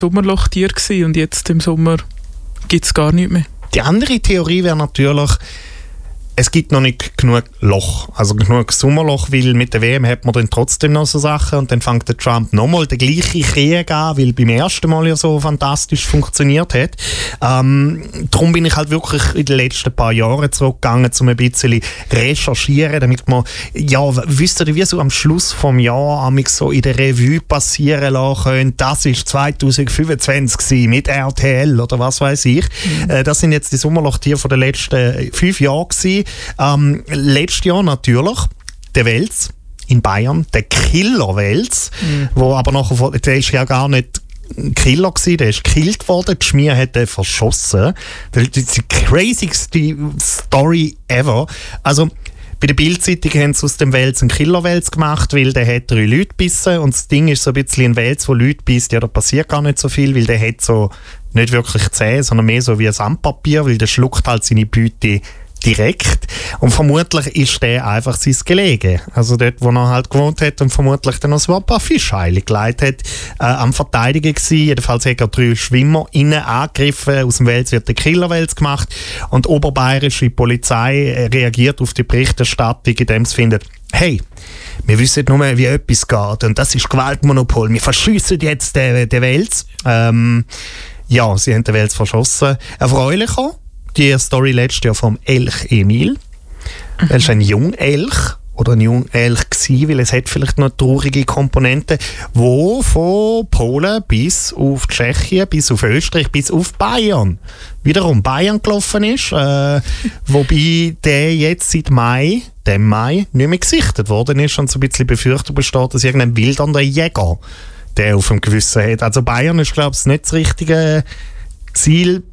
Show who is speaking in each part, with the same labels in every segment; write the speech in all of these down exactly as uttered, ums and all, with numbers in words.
Speaker 1: Sommerlochtier gewesen und jetzt im Sommer gibt es gar nichts mehr.
Speaker 2: Die andere Theorie wäre natürlich, es gibt noch nicht genug Loch, also genug Sommerloch, weil mit der W M hat man dann trotzdem noch so Sachen und dann fängt der Trump nochmal den gleichen Krieg an, weil beim ersten Mal ja so fantastisch funktioniert hat. Ähm, darum bin ich halt wirklich in den letzten paar Jahren zurückgegangen, um ein bisschen recherchieren, damit man, ja, wisst ihr, wie so am Schluss vom Jahr so in der Revue passieren lassen können, das ist zwanzig fünfundzwanzig mit R T L oder was weiß ich. Mhm. Äh, das sind jetzt die Sommerlochtiere von den letzten fünf Jahren gewesen. Ähm, letztes Jahr natürlich der Wels in Bayern, der Killer-Wels, mhm. wo aber nachher, der ist ja gar nicht Killer gewesen, der ist gekillt worden, die Schmier hat ihn verschossen. Das ist die crazyste Story ever. Also bei der Bild-Zeitung haben sie aus dem Wels einen Killer-Wels gemacht, weil der hat drei Leute gebissen und das Ding ist so ein bisschen ein Wels, wo Leute bisst, ja, da passiert gar nicht so viel, weil der hat so nicht wirklich Zähne, sondern mehr so wie ein Sandpapier, weil der schluckt halt seine Beute direkt. Und vermutlich ist der einfach sein Gelege. Also dort, wo er halt gewohnt hat und vermutlich dann noch so ein paar Fischheile geleitet hat, äh, am Verteidigen gewesen. Jedenfalls hat er drei Schwimmer innen angegriffen. Aus dem Wels wird der Killerwels gemacht. Und die oberbayerische Polizei reagiert auf die Berichterstattung, indem sie findet, hey, wir wissen nur, wie etwas geht. Und das ist Gewaltmonopol. Wir verschiessen jetzt den, den Wels. Ähm, ja, sie haben den Wels verschossen. Erfreulicher, die Story letztes Jahr vom Elch Emil. Mhm. Das ist ein Jungelch oder ein Jungelch gewesen, weil es hat vielleicht noch traurige Komponenten, wo von Polen bis auf Tschechien, bis auf Österreich, bis auf Bayern wiederum Bayern gelaufen ist, äh, wobei der jetzt seit Mai, dem Mai, nicht mehr gesichtet worden ist und so ein bisschen Befürchtung besteht, dass irgendein wildernder Jäger der auf dem Gewissen hat. Also Bayern ist, glaube ich, nicht das richtige Ziel,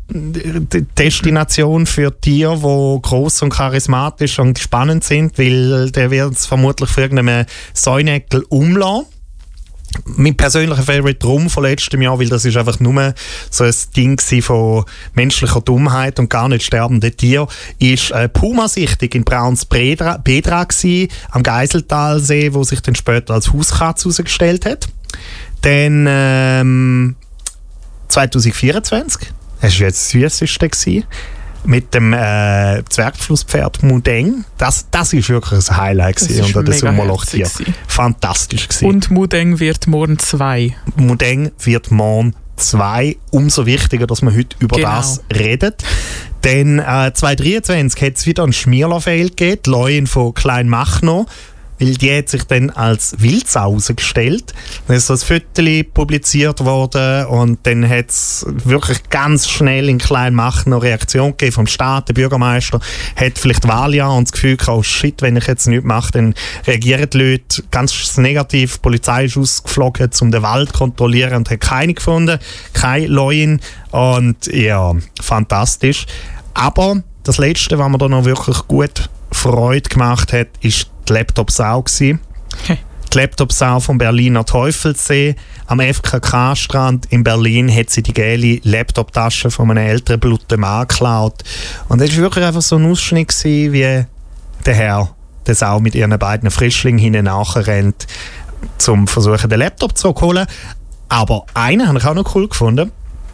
Speaker 2: Destination für Tiere, die gross und charismatisch und spannend sind, weil der wird es vermutlich für irgendeinen Säunäckel umlassen. Mein persönlicher Favorit drum von letztem Jahr, weil das ist einfach nur so ein Ding von menschlicher Dummheit und gar nicht sterbenden Tieren, ist äh, Puma-Sichtung in Brauns-Bedra gewesen, am Geiseltalsee, wo sich dann später als Hauskatze herausgestellt hat. Dann ähm, zwanzig vierundzwanzig, das war jetzt das Süsseste gewesen, mit dem äh, Zwergflusspferd Mudeng. Das, das ist wirklich ein Highlight gewesen unter den Sommerlochtieren. Fantastisch gewesen.
Speaker 1: Und Mudeng wird morgen zwei.
Speaker 2: Mudeng wird morgen zwei. Umso wichtiger, dass wir heute über genau. das reden. Denn äh, zwanzig dreiundzwanzig hat es wieder einen Schmierler-Fail gegeben, die Leuen von Kleinmachnow. Weil die hat sich dann als Wildsau herausgestellt. Dann ist so ein Foto publiziert worden und dann hat es wirklich ganz schnell in Kleinmachnow eine Reaktion gegeben vom Staat. Der Bürgermeister hat vielleicht Wahljahr und das Gefühl gehabt, oh shit, wenn ich jetzt nichts mache, dann reagieren die Leute ganz negativ. Die Polizei ist ausgeflogen, um den Wald zu kontrollieren und hat keine gefunden, keine Leuen. Und ja, fantastisch. Aber das Letzte, was mir da noch wirklich gut Freude gemacht hat, ist die Laptop-Sau gewesen. Okay. Die Laptop-Sau vom Berliner Teufelssee. Am F K K-Strand in Berlin hat sie die gelbe Laptop-Tasche von einem älteren blutigen Mann geklaut. Und es war wirklich einfach so ein Ausschnitt gewesen, wie der Herr, der Sau mit ihren beiden Frischlingen hinten nachrennt, um versuchen, den Laptop zu holen. Aber einen habe ich auch noch cool gefunden.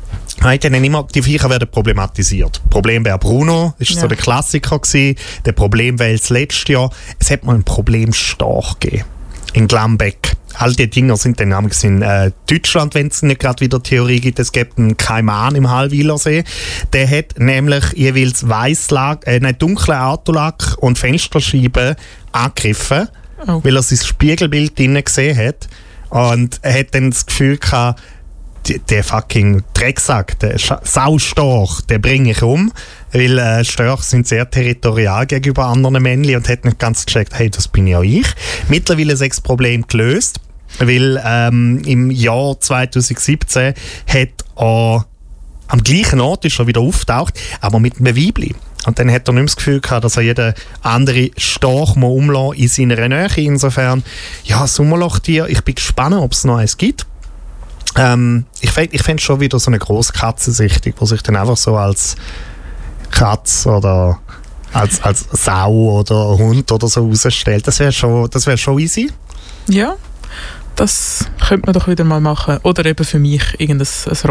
Speaker 2: Immer, die Viecher werden problematisiert. Problembär Bruno ist ja. so der Klassiker gewesen. Der Problemwels letztes Jahr. Es hat mal ein Problemstorch gegeben. In Glambeck. All die Dinger sind dann in äh, Deutschland, wenn es nicht gerade wieder Theorie gibt. Es gibt einen Kaiman im Hallwilersee. Der hat nämlich jeweils Weisslack, äh, nein, dunklen Autolack und Fensterscheiben angegriffen, oh. weil er sein Spiegelbild drinnen gesehen hat. Und er hat dann das Gefühl gehabt, der fucking Drecksack, der Saustorch, den bringe ich um, weil äh, Störche sind sehr territorial gegenüber anderen Männchen und hat nicht ganz gecheckt, hey, das bin ja ich. Mittlerweile ist das Problem gelöst, weil ähm, im Jahr zwanzig siebzehn hat er am gleichen Ort ist er wieder auftaucht, aber mit einem Weibli. Und dann hat er nicht mehr das Gefühl gehabt, dass er jeden anderen Storch mal umlässt in seiner Nähe. Insofern, ja, Sommerlochtier, ich bin gespannt, ob es noch eins gibt. Ähm, ich fände ich fänd schon wieder so eine grosse Katzensichtung, die sich dann einfach so als Katz oder als, als Sau oder Hund oder so rausstellt. Das wäre schon, das wär schon easy.
Speaker 1: Ja, das könnte man doch wieder mal machen. Oder eben für mich irgendein ein